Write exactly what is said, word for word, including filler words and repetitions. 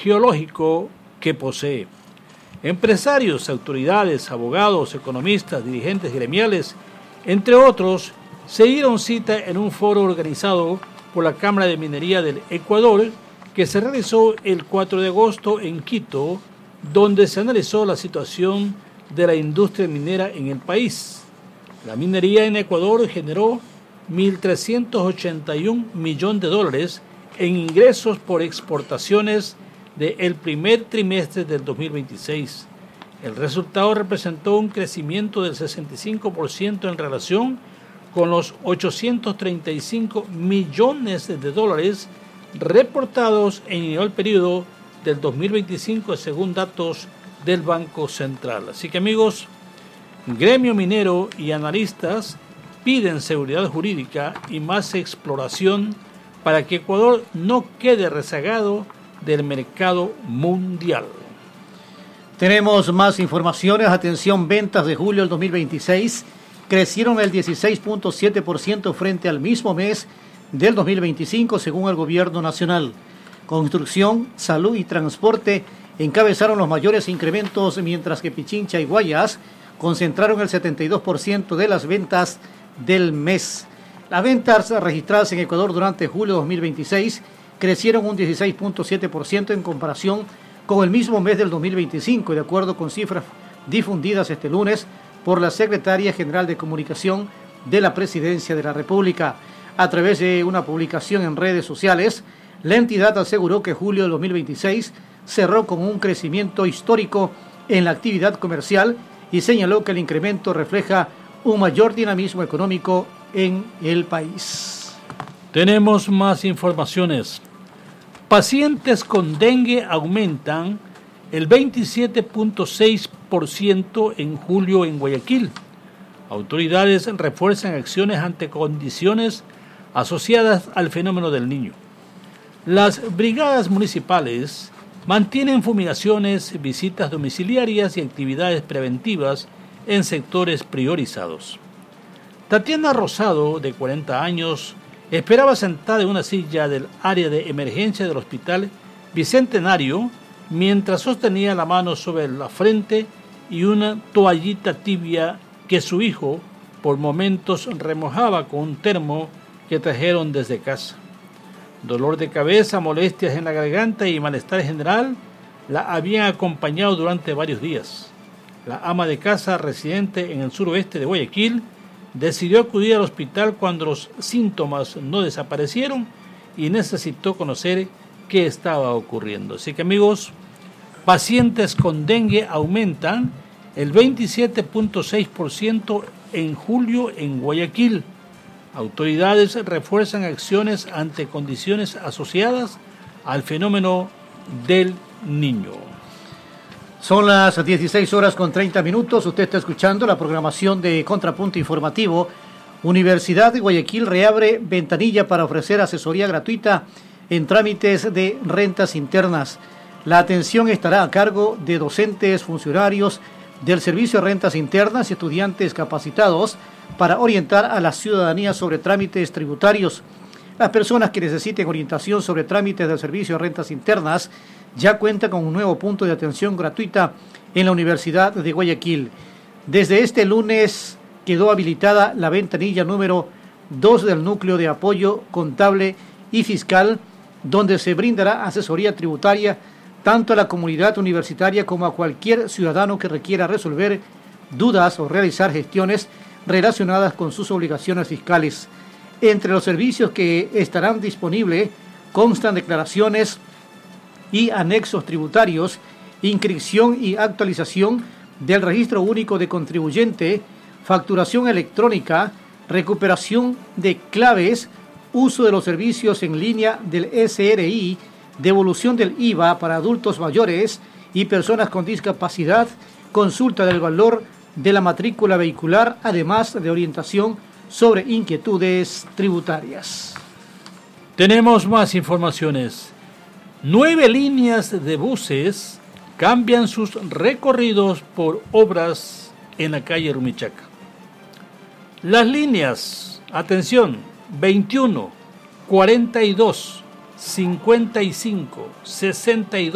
geológico que posee. Empresarios, autoridades, abogados, economistas, dirigentes gremiales, entre otros, se dieron cita en un foro organizado por la Cámara de Minería del Ecuador, que se realizó el cuatro de agosto en Quito, donde se analizó la situación de la industria minera en el país. La minería en Ecuador generó mil trescientos ochenta y un millones de dólares en ingresos por exportaciones del primer trimestre del dos mil veintiséis. El resultado representó un crecimiento del sesenta y cinco por ciento en relación con los ochocientos treinta y cinco millones de dólares reportados en el periodo del dos mil veinticinco según datos del Banco Central. Así que amigos, gremio minero y analistas piden seguridad jurídica y más exploración para que Ecuador no quede rezagado del mercado mundial. Tenemos más informaciones. Atención, ventas de julio del dos mil veintiséis crecieron el dieciséis punto siete por ciento frente al mismo mes del dos mil veinticinco según el gobierno nacional. Construcción, salud y transporte encabezaron los mayores incrementos, mientras que Pichincha y Guayas concentraron el setenta y dos por ciento de las ventas del mes. Las ventas registradas en Ecuador durante julio de dos mil veintiséis crecieron un dieciséis punto siete por ciento en comparación con el mismo mes del dos mil veinticinco, de acuerdo con cifras difundidas este lunes por la Secretaria General de Comunicación de la Presidencia de la República. A través de una publicación en redes sociales, la entidad aseguró que julio de dos mil veintiséis cerró con un crecimiento histórico en la actividad comercial y señaló que el incremento refleja un mayor dinamismo económico en el país. Tenemos más informaciones. Pacientes con dengue aumentan el veintisiete punto seis por ciento en julio en Guayaquil. Autoridades refuerzan acciones ante condiciones asociadas al fenómeno del Niño. Las brigadas municipales mantienen fumigaciones, visitas domiciliarias y actividades preventivas en sectores priorizados. Tatiana Rosado, de cuarenta años, esperaba sentada en una silla del área de emergencia del Hospital Bicentenario mientras sostenía la mano sobre la frente y una toallita tibia que su hijo por momentos remojaba con un termo que trajeron desde casa. Dolor de cabeza, molestias en la garganta y malestar general la habían acompañado durante varios días. La ama de casa, residente en el suroeste de Guayaquil, decidió acudir al hospital cuando los síntomas no desaparecieron y necesitó conocer qué estaba ocurriendo. Así que amigos, pacientes con dengue aumentan el veintisiete punto seis por ciento en julio en Guayaquil. Autoridades refuerzan acciones ante condiciones asociadas al fenómeno del Niño. Son las dieciséis horas con treinta minutos. Usted está escuchando la programación de Contrapunto Informativo. Universidad de Guayaquil reabre ventanilla para ofrecer asesoría gratuita en trámites de rentas internas. La atención estará a cargo de docentes, funcionarios del Servicio de Rentas Internas y estudiantes capacitados para orientar a la ciudadanía sobre trámites tributarios. Las personas que necesiten orientación sobre trámites del Servicio de Rentas Internas ya cuentan con un nuevo punto de atención gratuita en la Universidad de Guayaquil. Desde este lunes quedó habilitada la ventanilla número dos del Núcleo de Apoyo Contable y Fiscal, donde se brindará asesoría tributaria tanto a la comunidad universitaria como a cualquier ciudadano que requiera resolver dudas o realizar gestiones relacionadas con sus obligaciones fiscales. Entre los servicios que estarán disponibles constan declaraciones y anexos tributarios, inscripción y actualización del Registro Único de Contribuyente, facturación electrónica, recuperación de claves, uso de los servicios en línea del S R I, devolución del I V A para adultos mayores y personas con discapacidad, consulta del valor de la matrícula vehicular, además de orientación sobre inquietudes tributarias. Tenemos más informaciones. Nueve líneas de buses cambian sus recorridos por obras en la calle Rumichaca. Las líneas, atención, veintiuno, cuarenta y dos, cincuenta y cinco, sesenta y dos,